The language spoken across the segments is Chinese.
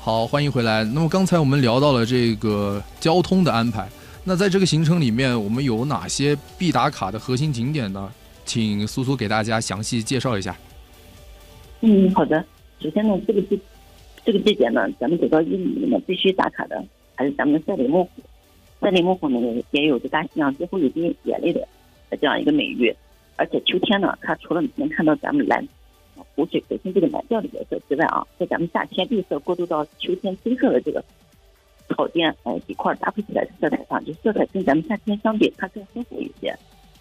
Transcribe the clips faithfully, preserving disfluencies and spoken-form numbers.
好，欢迎回来。那么刚才我们聊到了这个交通的安排，那在这个行程里面，我们有哪些必打卡的核心景点呢？请苏苏给大家详细介绍一下。 嗯，好的。首先呢，这个季这个季节呢，咱们走到伊犁呢，必须打卡的还是咱们的赛里木湖。赛里木湖呢，也有着大西洋最后一滴眼泪的这样一个美誉。而且秋天呢，它除了能看到咱们蓝湖水本身这个蓝调的颜色之外啊，在咱们夏天绿色过渡到秋天金色的这个草甸，哎，几块搭配起来的色彩上，就色彩跟咱们夏天相比，它更丰富一些。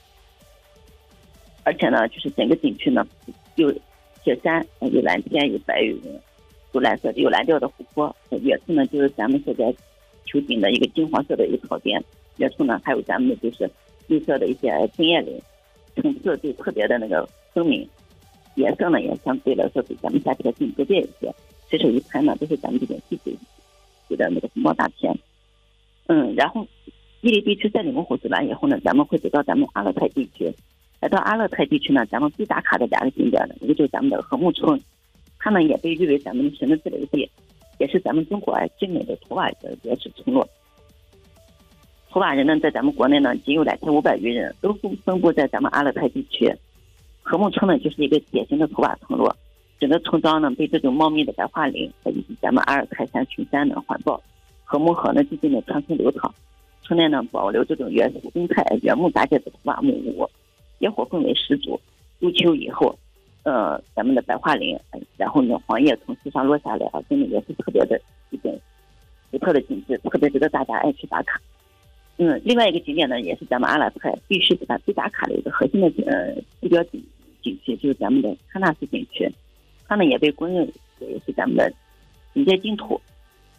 而且呢，就是整个景区呢，有雪山，有蓝天，有白云，有蓝色的有蓝调的湖泊。远处呢，就是咱们所在丘顶的一个金黄色的一个草甸，远处呢还有咱们的就是绿色的一些针叶林，层次就特别的那个分明。颜色呢也相对来说比咱们夏天更多变一些，随手一拍呢都是咱们这种细水有的那个红毛大片。嗯，然后伊犁地区赛里木湖走完以后呢，咱们会走到咱们阿勒泰地区。来到阿勒泰地区呢，咱们必打卡的两个景点呢，一个就是咱们的禾木村，它呢也被誉为咱们的神的自留地，也是咱们中国最美的图瓦的原始村落。图瓦人呢，在咱们国内呢仅有两千五百余人，都分布在咱们阿勒泰地区。禾木村呢，就是一个典型的图瓦村落，整个村庄呢被这种茂密的白桦林以及咱们阿尔泰山群山呢环抱，禾木河呢静静的川村流淌，村内呢保留这种原始生态原木搭建的图瓦木屋，野火氛围十足。入秋以后，呃，咱们的白桦林，然后呢黄叶从树上落下来啊，真的也是特别的一种独特的景致，特别值得大家爱去打卡。嗯，另外一个景点呢，也是咱们阿勒泰必须打必打卡的一个核心的呃地标景景区，就是咱们的喀纳斯景区。它呢也被公认为是咱们的顶尖净土，